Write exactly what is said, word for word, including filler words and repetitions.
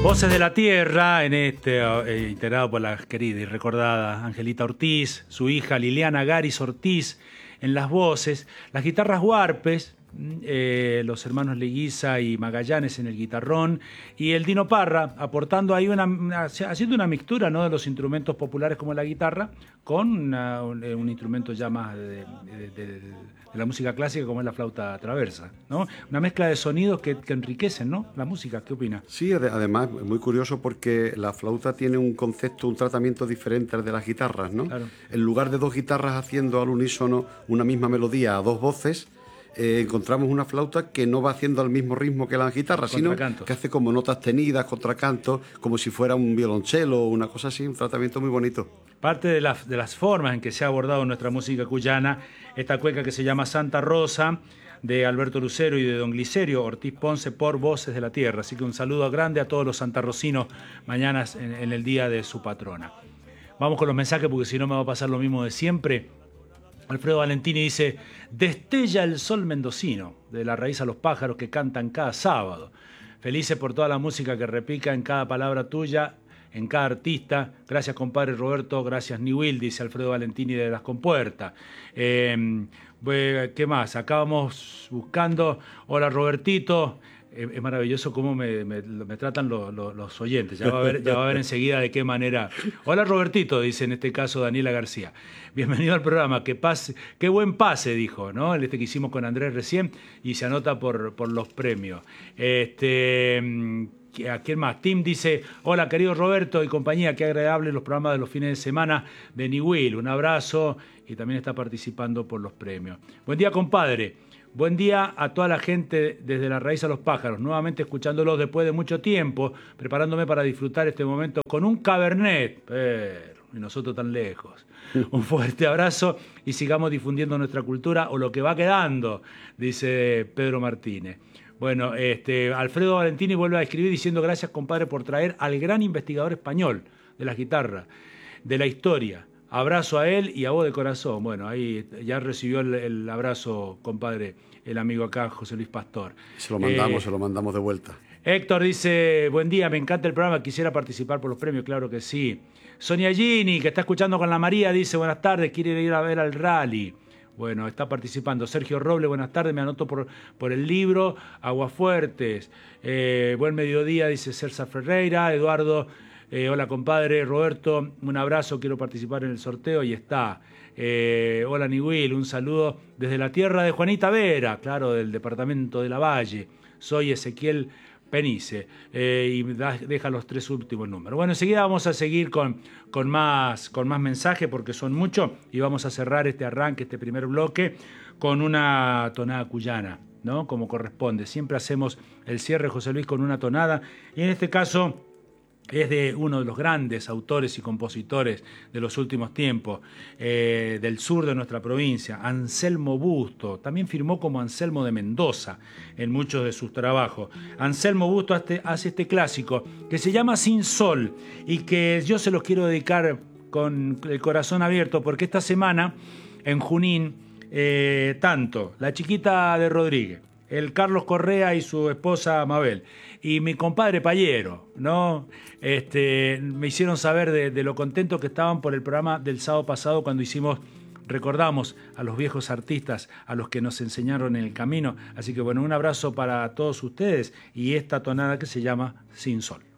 Voces de la Tierra, en este, eh, integrado por la querida y recordada Angelita Ortiz, su hija Liliana Garis Ortiz en las voces, las guitarras huarpes, eh, los hermanos Leguiza y Magallanes en el guitarrón, y el Dino Parra aportando ahí una, una haciendo una mixtura, ¿no?, de los instrumentos populares como la guitarra con una, un, un instrumento ya más de, de, de, de, de la música clásica como es la flauta traversa, ¿no? Una mezcla de sonidos que, que enriquecen, ¿no?, la música. ¿Qué opina? Sí, además es muy curioso porque la flauta tiene un concepto, un tratamiento diferente al de las guitarras, ¿no? Claro. En lugar de dos guitarras haciendo al unísono una misma melodía a dos voces, eh, encontramos una flauta que no va haciendo al mismo ritmo que las guitarras, sino que hace como notas tenidas, contracantos, como si fuera un violonchelo o una cosa así, un tratamiento muy bonito. Parte de, la, de las formas en que se ha abordado nuestra música cuyana, esta cueca que se llama Santa Rosa, de Alberto Lucero y de Don Glicerio Ortiz Ponce por Voces de la Tierra. Así que un saludo grande a todos los santarrocinos mañana en, en el día de su patrona. Vamos con los mensajes porque si no me va a pasar lo mismo de siempre. Alfredo Valentini dice: destella el sol mendocino, de la raíz a los pájaros que cantan cada sábado. Felices por toda la música que repica en cada palabra tuya, en cada artista. Gracias, compadre Roberto. Gracias, Niwil, dice Alfredo Valentini de Las Compuertas. Eh, ¿Qué más? Acá vamos buscando. Hola, Robertito. Eh, es maravilloso cómo me, me, me tratan los, los, los oyentes. Ya va, a ver, ya va a ver enseguida de qué manera. Hola, Robertito, dice en este caso Daniela García. Bienvenido al programa. Que pase, qué buen pase, dijo, ¿no? El este que hicimos con Andrés recién y se anota por, por los premios. Este... ¿A quién más? Tim dice: hola, querido Roberto y compañía, qué agradable los programas de los fines de semana de Niwil. Un abrazo, y también está participando por los premios. Buen día, compadre. Buen día a toda la gente desde la raíz a los pájaros. Nuevamente escuchándolos después de mucho tiempo, preparándome para disfrutar este momento con un Cabernet. Pero, y nosotros tan lejos. Un fuerte abrazo y sigamos difundiendo nuestra cultura o lo que va quedando, dice Pedro Martínez. Bueno, este, Alfredo Valentini vuelve a escribir diciendo: gracias, compadre, por traer al gran investigador español de las guitarras, de la historia. Abrazo a él y a vos de corazón. Bueno, ahí ya recibió el, el abrazo, compadre, el amigo acá, José Luis Pastor. Se lo mandamos, eh, se lo mandamos de vuelta. Héctor dice: buen día, me encanta el programa, quisiera participar por los premios, claro que sí. Sonia Gini, que está escuchando con la María, dice: buenas tardes, quiere ir a ver al rally. Bueno, está participando. Sergio Roble, buenas tardes, me anoto por, por el libro Aguafuertes. Eh, buen mediodía, dice Celsa Ferreira. Eduardo, eh, hola, compadre. Roberto, un abrazo, quiero participar en el sorteo y está. Eh, hola, Niwil, un saludo desde la tierra de Juanita Vera, claro, del departamento de La Valle. Soy Ezequiel Penice, eh, y da, deja los tres últimos números. Bueno, enseguida vamos a seguir con, con, más, con más mensajes porque son muchos y vamos a cerrar este arranque, este primer bloque con una tonada cuyana, ¿no?, como corresponde. Siempre hacemos el cierre, José Luis, con una tonada y en este caso es de uno de los grandes autores y compositores de los últimos tiempos, eh, del sur de nuestra provincia, Anselmo Busto. También firmó como Anselmo de Mendoza en muchos de sus trabajos. Anselmo Busto hace, hace este clásico que se llama Sin Sol y que yo se los quiero dedicar con el corazón abierto porque esta semana en Junín, eh, tanto la chiquita de Rodríguez, el Carlos Correa y su esposa Mabel, y mi compadre Payero, ¿no? Este, me hicieron saber de, de lo contentos que estaban por el programa del sábado pasado cuando hicimos, recordamos a los viejos artistas, a los que nos enseñaron en el camino. Así que bueno, un abrazo para todos ustedes y esta tonada que se llama Sin Sol.